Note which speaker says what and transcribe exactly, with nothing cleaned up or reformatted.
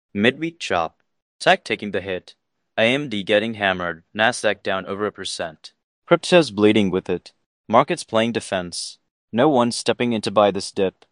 Speaker 1: Midweek chop. Tech taking the hit. A M D getting hammered. Nasdaq down over a percent. Crypto's bleeding with it. Markets playing defense. No one stepping in to buy this dip.